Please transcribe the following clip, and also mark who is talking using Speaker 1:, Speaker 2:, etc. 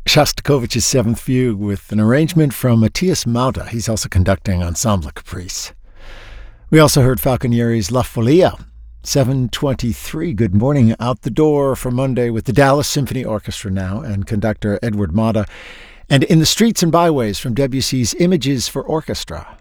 Speaker 1: Shostakovich's Seventh Fugue with an arrangement from Matthias Mauda. He's also conducting Ensemble Caprice. We also heard Falconieri's La Folia. 7:23. Good morning. Out the door for Monday with the Dallas Symphony Orchestra now and conductor Edward Mauda. And In the Streets and Byways from Debussy's Images for Orchestra.